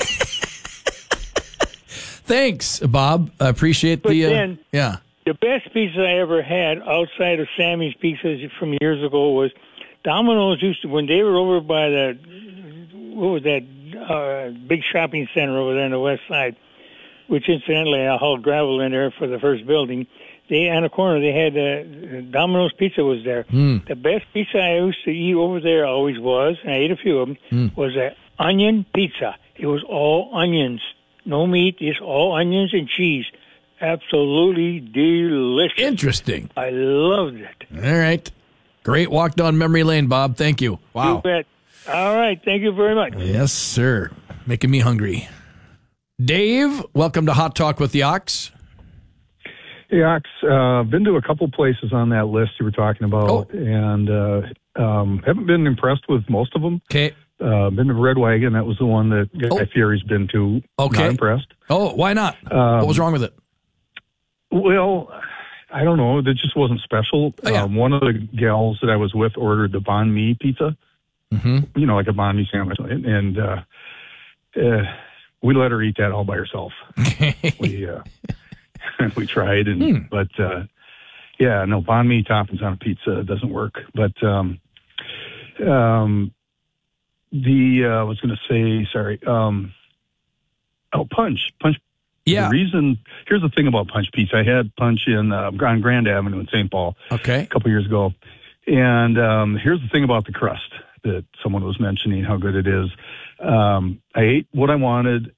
Thanks, Bob. I appreciate But the. Uh, then- yeah. The best pizza I ever had outside of Sammy's Pizzas from years ago was Domino's used to, when they were over by the, what was that, uh, big shopping center over there on the west side, which incidentally I hauled gravel in there for the first building. they on the corner they had uh, Domino's Pizza was there. Mm. The best pizza I used to eat over there always was, and I ate a few of them, Mm. was a onion pizza. It was all onions, no meat, just all onions and cheese. Absolutely delicious. Interesting. I loved it. All right. Great walk down memory lane, Bob. Thank you. Wow. You bet. All right. Thank you very much. Yes, sir. Making me hungry. Dave, welcome to Hot Talk with the Ox. Hey, Ox. Uh, been to a couple places on that list you were talking about, oh. and uh, um, haven't been impressed with most of them. Okay. Uh, been to Red Wagon. That was the one that Guy oh. Fieri's been to. Okay. Not impressed. Oh, why not? Um, what was wrong with it? Well, I don't know. It just wasn't special. Oh, yeah. um, one of the gals that I was with ordered the banh mi pizza. Mm-hmm. You know, like a banh mi sandwich. And uh, uh, we let her eat that all by herself. we uh, we tried, and hmm. but uh, yeah, no, banh mi toppings on a pizza doesn't work. But um, um, the uh, I was going to say, sorry. Um, oh, punch, punch. Yeah. The reason, here's the thing about Punch Pizza. I had Punch in uh, on Grand Avenue in Saint Paul okay. a couple years ago. And um, here's the thing about the crust that someone was mentioning, how good it is. Um, I ate what I wanted.